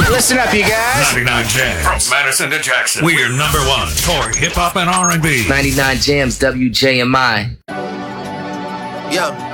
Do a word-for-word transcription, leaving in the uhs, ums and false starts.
Listen up, you guys. ninety-nine Jams. From Madison to Jackson. We're number one for hip hop and R and B. ninety-nine Jams, W J M I. Yeah.